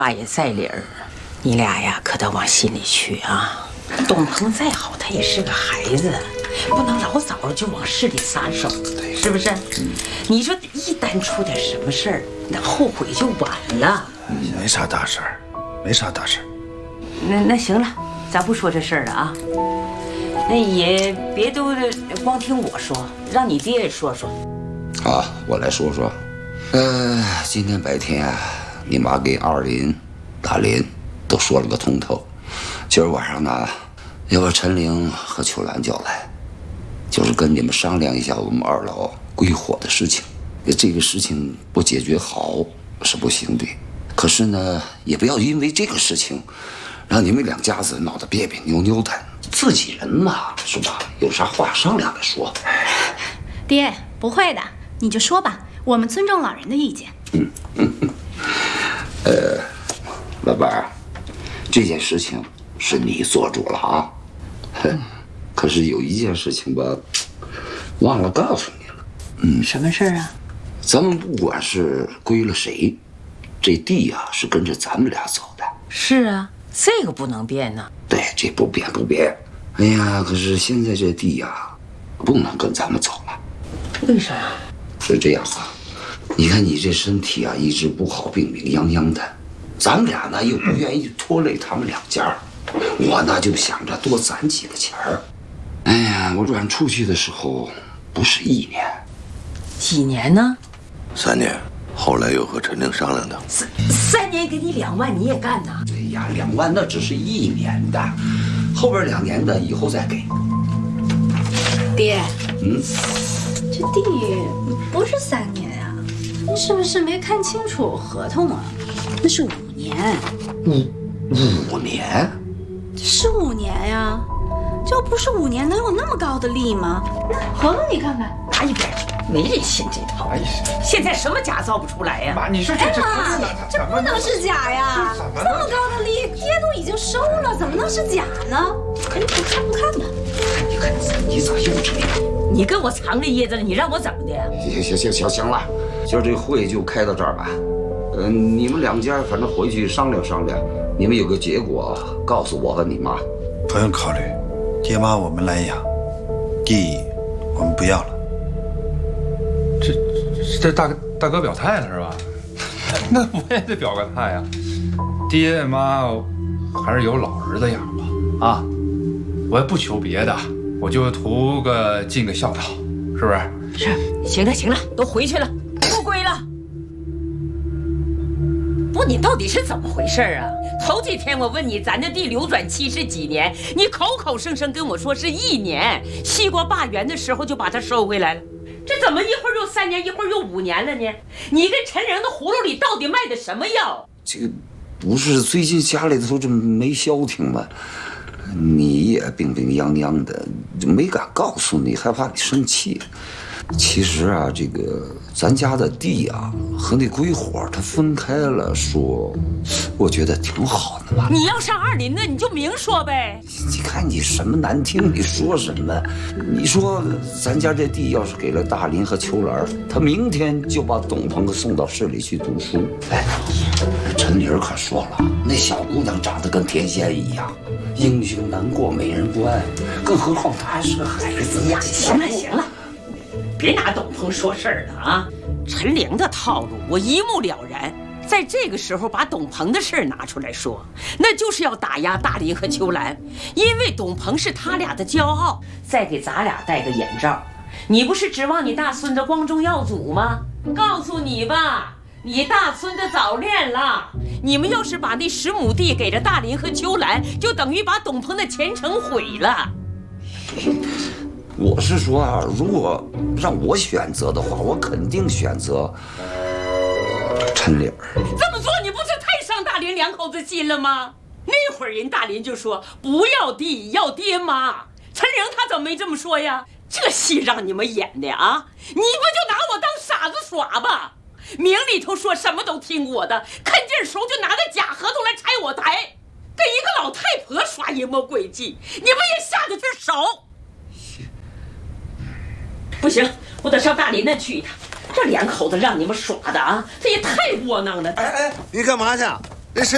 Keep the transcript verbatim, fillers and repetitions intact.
爸也在理儿，你俩呀可得往心里去啊。董鹏再好，他也是个孩子，不能老早就往事里撒手，是不是？嗯、你说一旦出点什么事儿，那后悔就晚了。 没啥大事儿，没啥大事儿。 那那行了，咱不说这事儿了啊。那也别都光听我说，让你爹也说说。 好，我来说说。呃，今天白天啊，你妈给二林、大林都说了个通透。今儿晚上呢，要把陈玲和秋兰叫来，就是跟你们商量一下我们二老归伙的事情。这个事情不解决好是不行的，可是呢，也不要因为这个事情，让你们两家子闹得别别扭扭的。自己人嘛，是吧？有啥话商量着说。 爹，不会的，你就说吧，我们尊重老人的意见。 嗯嗯嗯。呃，老伴儿，这件事情是你做主了啊。嗯、可是有一件事情吧，忘了告诉你了。 嗯，什么事儿啊？ 咱们不管是归了谁，这地呀、啊、是跟着咱们俩走的。 是啊，这个不能变呢。 对，这不变不变。哎呀，可是现在这地呀、啊，不能跟咱们走了。 为啥？ 是这样啊，你看你这身体啊，一直不好，病病殃殃的。咱们俩呢又不愿意拖累他们两家，我呢就想着多攒几个钱儿。哎呀，我转出去的时候不是一年， 几年呢？ 三年。后来又和陈玲商量的， 三三年给你两万，你也干呐？ 对呀，两万那只是一年的，后边两年的以后再给。 爹， 嗯， 这地不是三年呀、啊，你是不是没看清楚合同啊？那是五年。 五五年？ 是五年呀，这要不是五年，能有那么高的利吗？合同你看看， 拿一边去。没人信这套，哎呀！现在什么假造不出来呀？ 妈，你说这这妈，这不能是假呀！这么高的利，爹都已经收了，怎么能是假呢？哎，不看不看吧？ 你看你咋又这样？ 你跟我藏着掖着，你让我怎么的？ 行行行行行了，今儿这会就开到这儿吧。嗯、呃，你们两家反正回去商量商量，你们有个结果告诉我和你妈。 不用考虑，爹妈我们来养，地我们不要了。 这这大哥大哥表态了是吧？那我也得表个态呀，爹妈还是有老儿子养吧啊！我也不求别的，我就图个尽个孝道，是不是？ 是。行了行了，都回去了，不归了。不，你到底是怎么回事啊？头几天我问你，咱这地流转期是几年？你口口声声跟我说是一年，西瓜罢园的时候就把它收回来了。这怎么一会儿又三年，一会儿又五年了呢？你跟陈玲的葫芦里到底卖的什么药？ 这个不是最近家里头这没消停吗？你也病病殃殃的，没敢告诉你，害怕你生气。其实啊，这个咱家的地啊和那归伙他分开了说，我觉得挺好的嘛。 你要上二林的，你就明说呗。 你看你什么难听，你说什么？你说咱家这地要是给了大林和秋兰，他明天就把董鹏送到市里去读书。哎，陈玲可说了，那小姑娘长得跟天仙一样，英雄难过美人关，更何况她还是个孩子呀。 行了行了。别拿董鹏说事儿了啊！陈玲的套路我一目了然，在这个时候把董鹏的事儿拿出来说，那就是要打压大林和秋兰，因为董鹏是他俩的骄傲。再给咱俩戴个眼罩，你不是指望你大孙子光宗耀祖吗？告诉你吧，你大孙子早恋了。你们要是把那十亩地给了大林和秋兰，就等于把董鹏的前程毁了。 我是说啊，如果让我选择的话，我肯定选择陈玲。 这么做你不是太伤大林两口子心了吗？那会儿人大林就说不要地要爹妈，陈玲她怎么没这么说呀？这戏让你们演的啊！你不就拿我当傻子耍吧？明里头说什么都听我的，看劲时候就拿个假合同来拆我台，跟一个老太婆耍阴谋诡计，你们也下得去手？不行，我得上大林那去一趟。这两口子让你们耍的啊，这也太窝囊了。 哎哎，你干嘛去？